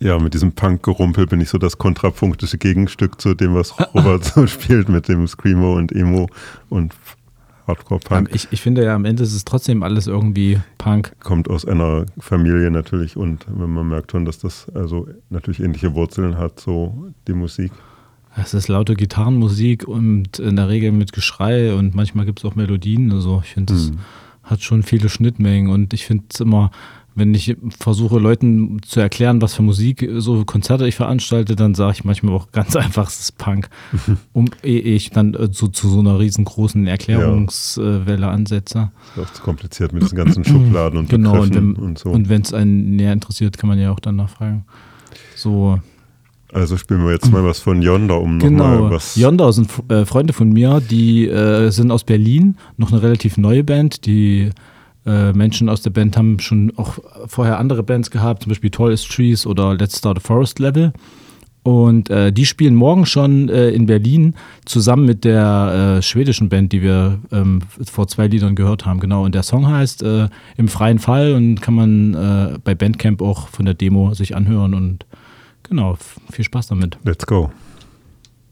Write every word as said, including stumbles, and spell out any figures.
Ja, mit diesem Punk-Gerumpel bin ich so das kontrapunktische Gegenstück zu dem, was Robert so spielt mit dem Screamo und Emo und Hardcore-Punk. Ich, ich finde ja, am Ende ist es trotzdem alles irgendwie Punk. Kommt aus einer Familie natürlich und man merkt schon, dass das also natürlich ähnliche Wurzeln hat, so die Musik. Es ist laute Gitarrenmusik und in der Regel mit Geschrei und manchmal gibt es auch Melodien. Also ich finde, das hm. hat schon viele Schnittmengen und ich finde es immer, wenn ich versuche, Leuten zu erklären, was für Musik, so Konzerte ich veranstalte, dann sage ich manchmal auch ganz einfach, es ist Punk. Um ehe ich dann so zu so einer riesengroßen Erklärungswelle ansetze. Ist auch zu kompliziert mit diesen ganzen Schubladen und genau, Begriffen und, wenn, und so. Und wenn es einen näher interessiert, kann man ja auch dann nachfragen. So. Also spielen wir jetzt mal was von Yonder, um genau. nochmal was... Yonder sind äh, Freunde von mir, die äh, sind aus Berlin, noch eine relativ neue Band, die Äh, Menschen aus der Band haben schon auch vorher andere Bands gehabt, zum Beispiel Tallest Trees oder Let's Start a Forest Level. Und äh, die spielen morgen schon äh, in Berlin zusammen mit der äh, schwedischen Band, die wir ähm, vor zwei Liedern gehört haben. Genau, und der Song heißt äh, Im freien Fall und kann man äh, bei Bandcamp auch von der Demo sich anhören. Und genau, viel Spaß damit. Let's go.